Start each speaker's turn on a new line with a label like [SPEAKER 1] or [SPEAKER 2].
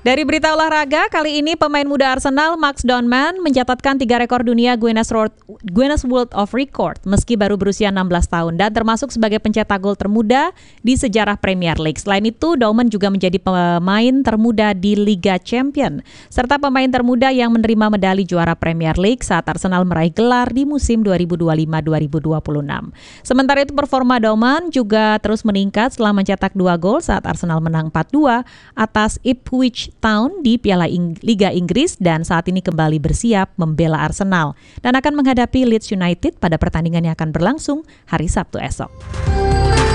[SPEAKER 1] Dari berita olahraga, kali ini pemain muda Arsenal Max Donman mencatatkan 3 rekor dunia Guinness World of Record meski baru berusia 16 tahun dan termasuk sebagai pencetak gol termuda di sejarah Premier League. Selain itu, Donman juga menjadi pemain termuda di Liga Champions serta pemain termuda yang menerima medali juara Premier League saat Arsenal meraih gelar di musim 2025-2026. Sementara itu, performa Donman juga terus meningkat setelah mencetak 2 gol saat Arsenal menang 4-2 atas Ipswich Town di Piala Liga Inggris dan saat ini kembali bersiap membela Arsenal dan akan menghadapi Leeds United pada pertandingan yang akan berlangsung hari Sabtu esok.